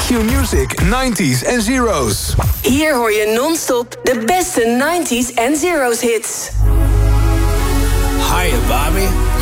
Q-Music 90s en Zeros. Hier hoor je non-stop de beste 90s en Zeros hits. Hiya, Bobby.